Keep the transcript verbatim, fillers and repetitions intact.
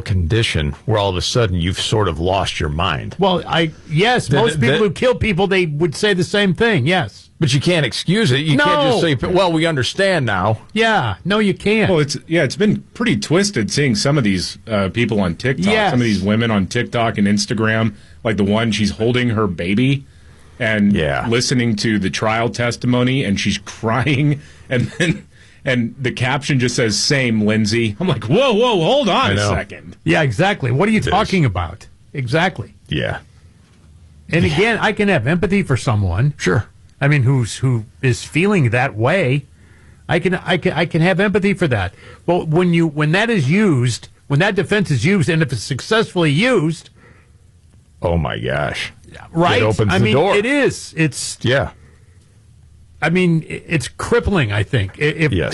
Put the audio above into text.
condition where all of a sudden you've sort of lost your mind. Well, I yes, The- most the- people the- who kill people, they would say the same thing. Yes. But you can't excuse it. You No. can't just say, well, we understand now. Yeah. No, you can't. Well, it's yeah, it's been pretty twisted seeing some of these uh, people on TikTok, Yes. some of these women on TikTok and Instagram, like the one she's holding her baby and Yeah. listening to the trial testimony, and she's crying, and then and the caption just says "Same, Lindsay." I'm like, whoa, whoa, hold on I a know. second. Yeah, exactly. What are you It is. talking about? Exactly. Yeah. And again, I can have empathy for someone. Sure. I mean, who's who is feeling that way. I can I can I can have empathy for that. But when you when that is used, when that defense is used, and if it's successfully used, Oh, my gosh. right? It opens I the mean, door. it is. It's. Yeah. I mean, it's crippling. I think if Yes.